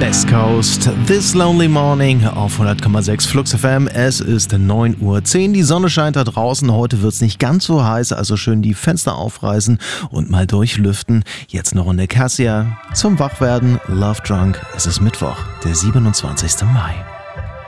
West Coast, This Lonely Morning auf 100,6 Flux FM. Es ist 9:10 Uhr. Die Sonne scheint da draußen. Heute wird es nicht ganz so heiß, also schön die Fenster aufreißen und mal durchlüften. Jetzt eine Runde Cassia zum Wachwerden. Love Drunk. Es ist Mittwoch, der 27. Mai.